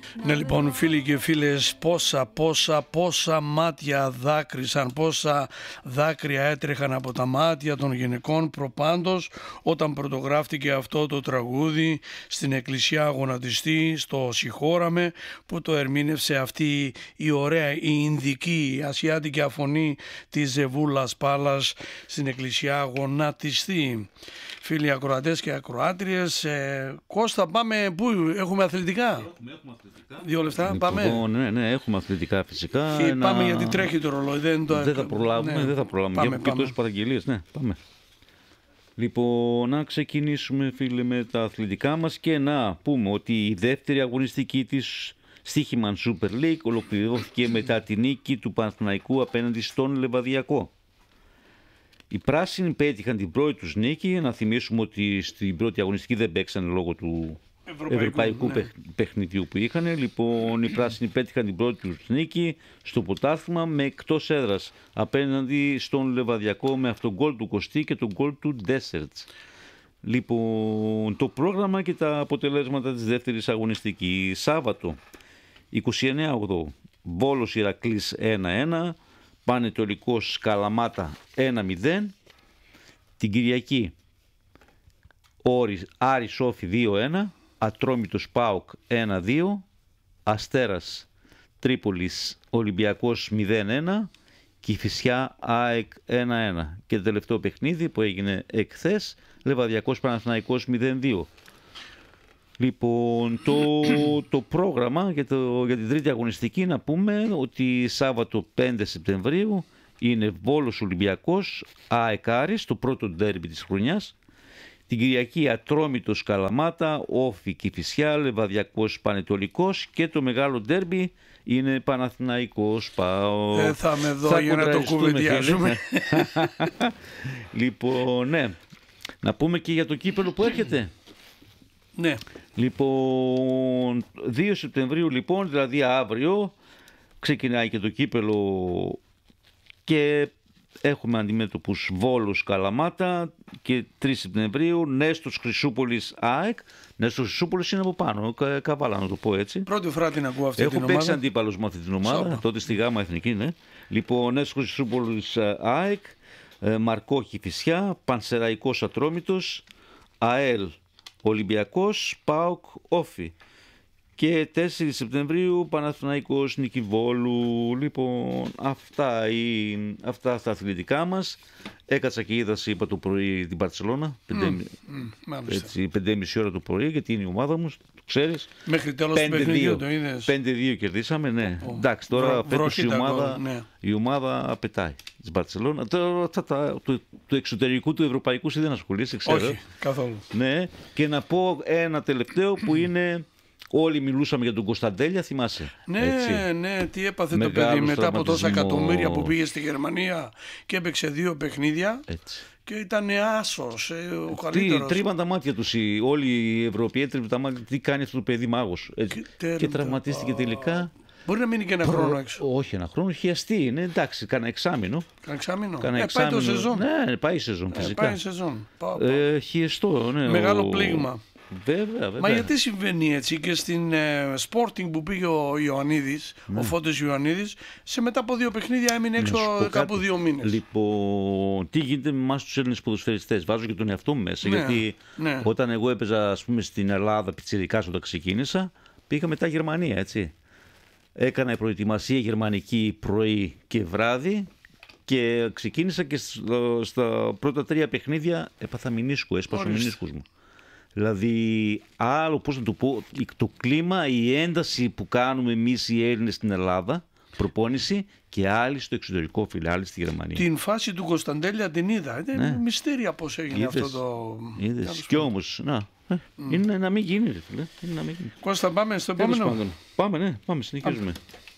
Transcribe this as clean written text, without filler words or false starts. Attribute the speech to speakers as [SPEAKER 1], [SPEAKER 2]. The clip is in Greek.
[SPEAKER 1] Ναι, λοιπόν, φίλοι και φίλες, πόσα μάτια δάκρυσαν, πόσα δάκρυα έτρεχαν από τα μάτια των γυναικών προπάντως όταν πρωτογράφτηκε αυτό το τραγούδι στην Εκκλησιά Γονατιστή, στο «Συγχώραμε», που το ερμήνευσε αυτή η ωραία, η ινδική, η ασιάτικη αφωνή της Ζεβούλας Πάλας στην Εκκλησιά Γονατιστή. Φίλοι ακροατές και ακροάτριες, Κώστα, πάμε, πού έχουμε αθλητικά?
[SPEAKER 2] Έχουμε αθλητικά.
[SPEAKER 1] 2 λεπτά, πάμε.
[SPEAKER 2] Ναι, έχουμε αθλητικά φυσικά.
[SPEAKER 1] Πάμε γιατί τρέχει το ρολόι. Δεν
[SPEAKER 2] θα προλάβουμε, δεν θα προλάβουμε. Έχουμε και τόσες παραγγελίες. Ναι, πάμε. Λοιπόν, να ξεκινήσουμε, φίλοι, με τα αθλητικά μας και να πούμε ότι η δεύτερη αγωνιστική της Στοίχημαν Super League ολοκληρώθηκε μετά τη νίκη του Παναθηναϊκού απέναντι στον Λεβαδιακό. Οι πράσινοι πέτυχαν την πρώτη τους νίκη. Να θυμίσουμε ότι στην πρώτη αγωνιστική δεν παίξαν λόγω του ευρωπαϊκού παιχνιδιού που είχαν. Λοιπόν, οι πράσινοι πέτυχαν την πρώτη τους νίκη στο πρωτάθλημα με εκτός έδρας απέναντι στον Λεβαδιακό με αυτόν γκολ του Κωστή και τον γκολ του Ντέσερτς. Λοιπόν, το πρόγραμμα και τα αποτελέσματα της δεύτερης αγωνιστικής. Σάββατο 29-8 Βόλος Ηρακλής 1-1, Πανετολικός Καλαμάτα 1-0. Την Κυριακή Άρης Σόφι 2-1, Ατρόμητος ΠΑΟΚ 1-2, Αστέρας Τρίπολης Ολυμπιακός 0-1, Κηφισιά ΑΕΚ 1-1. Και το τελευταίο παιχνίδι που έγινε εχθές, Λεβαδιακός Παναθηναϊκός 0-2. Λοιπόν, το πρόγραμμα για την τρίτη αγωνιστική, να πούμε ότι Σάββατο 5 Σεπτεμβρίου είναι Βόλος Ολυμπιακός ΑΕΚ Άρης, το πρώτο ντέρμπι της χρονιάς. Την Κυριακή Ατρόμητος Καλαμάτα, Όφη Κηφισιά, Λεβαδιακός Πανετολικός και το μεγάλο ντέρμπι είναι Παναθηναϊκός ΠΑΟΚ.
[SPEAKER 1] Δεν θα με δω για να το κουβεντιάσουμε.
[SPEAKER 2] Λοιπόν, ναι. Να πούμε και για το κύπελο που έρχεται.
[SPEAKER 1] Ναι.
[SPEAKER 2] Λοιπόν, 2 Σεπτεμβρίου λοιπόν, δηλαδή αύριο, ξεκινάει και το κύπελο και έχουμε αντιμέτωπους Βόλους Καλαμάτα και 3 Σεπτεμβρίου Νέστος Χρυσούπολης ΑΕΚ. Νέστος Χρυσούπολης είναι από πάνω, Καβάλα να το πω έτσι.
[SPEAKER 1] Πρώτη φορά την ακούω αυτή την ομάδα.
[SPEAKER 2] Έχω παίξει αντίπαλος με αυτή την ομάδα, τότε στη Γάμα Εθνική, ναι. Λοιπόν, Νέστος Χρυσούπολης ΑΕΚ, Μαρκό Κηφισιά, Πανσεραϊκός Ατρόμητος, ΑΕΛ Ολυμπιακός, ΠΑΟΚ Όφη. Και 4 Σεπτεμβρίου Παναθηναϊκός Νίκη Βόλου. Λοιπόν, αυτά στα αθλητικά μας. Έκατσα και είδα, είπα το πρωί, την Μπαρτσελώνα. 5,5 ώρα το πρωί, γιατί είναι η ομάδα μου, το ξέρεις.
[SPEAKER 1] Μέχρι τέλος του παιχνιδιού το είδες.
[SPEAKER 2] 5-2 κερδίσαμε, ναι. Εντάξει, τώρα φέτος η ομάδα πετάει της Μπαρτσελώνα. Του εξωτερικού, του ευρωπαϊκού, δεν ασχολείσαι, ξέρω.
[SPEAKER 1] Όχι, καθόλου.
[SPEAKER 2] Ναι, και να πω ένα τελευταίο που είναι... Όλοι μιλούσαμε για τον Κωνσταντέλια, θυμάσαι.
[SPEAKER 1] Ναι, έτσι. Ναι, τι έπαθε το παιδί μετά από τόσα εκατομμύρια που πήγε στη Γερμανία και έπαιξε 2 παιχνίδια. Έτσι. Και ήταν άσος, ο καλύτερος.
[SPEAKER 2] Τρίβαν τα μάτια τους όλοι οι Ευρωπαίοι, τρίβαν τα μάτια. Τι κάνει αυτό το παιδί, μάγος. Και τραυματίστηκε τελικά.
[SPEAKER 1] Μπορεί να μείνει και ένα χρόνο έξω.
[SPEAKER 2] Όχι, ένα χρόνο, χιαστεί. Είναι εντάξει, κάνα εξάμηνο.
[SPEAKER 1] Πάει το σεζόν.
[SPEAKER 2] Ναι, πάει η σεζόν φυσικά.
[SPEAKER 1] Πάει η σεζόν.
[SPEAKER 2] Χιεστό, ναι.
[SPEAKER 1] Μεγάλο πλήγμα.
[SPEAKER 2] Βέβαια.
[SPEAKER 1] Μα γιατί συμβαίνει έτσι? Και στην Sporting που πήγε ο Ιωαννίδης, ο Φώτης Ιωαννίδης, σε μετά από 2 παιχνίδια έμεινε έξω κάπου 2 μήνες.
[SPEAKER 2] Λοιπόν, τι γίνεται με εμάς τους Έλληνες ποδοσφαιριστές? Βάζω και τον εαυτό μου μέσα. Γιατί όταν εγώ έπαιζα, ας πούμε, στην Ελλάδα πιτσιρικάς, όταν ξεκίνησα, πήγα μετά Γερμανία, έτσι. Έκανα προετοιμασία γερμανική πρωί και βράδυ. Και ξεκίνησα και στα πρώτα 3 παιχνίδια έπαθα μηνίσκο, έσπασα ο μηνίσκος μου. Δηλαδή, άλλο, πώς να το πω, το κλίμα, η ένταση που κάνουμε εμείς οι Έλληνες στην Ελλάδα, προπόνηση, και άλλοι στο εξωτερικό, φίλοι, άλλοι στη Γερμανία.
[SPEAKER 1] Την φάση του Κωνσταντέλια την είδα. Είναι μυστήρια πώς έγινε αυτό το...
[SPEAKER 2] Είδες, κι όμως, είναι να μην γίνει, φίλε.
[SPEAKER 1] Κώστα, πάμε στο επόμενο.
[SPEAKER 2] Πάμε, συνεχίζουμε.